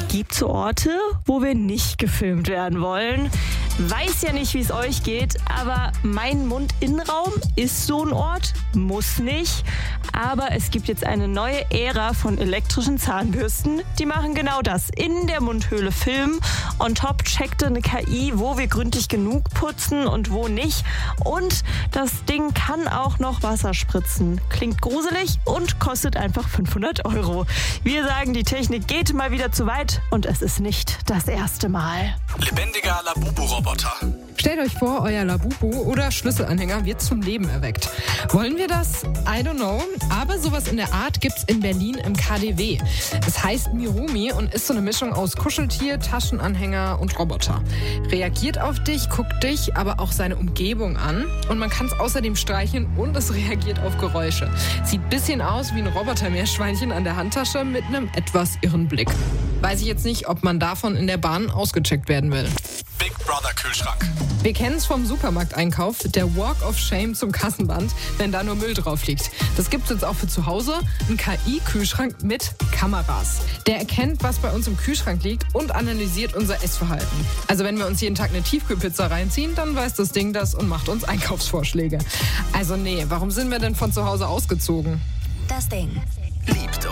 gibt so Orte, wo wir nicht gefilmt werden wollen. Weiß ja nicht, wie es euch geht, aber mein Mundinnenraum ist so ein Ort, muss nicht. Aber es gibt jetzt eine neue Ära von elektrischen Zahnbürsten. Die machen genau das, in der Mundhöhle filmen. On top checkte eine KI, wo wir gründlich genug putzen und wo nicht. Und das Ding kann auch noch Wasser spritzen. Klingt gruselig und kostet einfach 500 €. Wir sagen, die Technik geht mal wieder zu weit und es ist nicht das erste Mal. Lebendiger Labubu-Roboter. Stellt euch vor, euer Labubu oder Schlüsselanhänger wird zum Leben erweckt. Wollen wir das? I don't know. Aber sowas in der Art gibt's in Berlin im KaDeWe. Es heißt Mirumi und ist so eine Mischung aus Kuscheltier, Taschenanhänger und Roboter. Reagiert auf dich, guckt dich, aber auch seine Umgebung an. Und man kann es außerdem streicheln und es reagiert auf Geräusche. Sieht ein bisschen aus wie ein Robotermeerschweinchen an der Handtasche mit einem etwas irren Blick. Weiß ich jetzt nicht, ob man davon in der Bahn ausgecheckt werden will. Big Brother Kühlschrank. Wir kennen es vom Supermarkteinkauf, der Walk of Shame zum Kassenband, wenn da nur Müll drauf liegt. Das gibt's jetzt auch für zu Hause, ein KI-Kühlschrank mit Kameras. Der erkennt, was bei uns im Kühlschrank liegt und analysiert unser Essverhalten. Also wenn wir uns jeden Tag eine Tiefkühlpizza reinziehen, dann weiß das Ding das und macht uns Einkaufsvorschläge. Also nee, warum sind wir denn von zu Hause ausgezogen? Das Ding. Liebt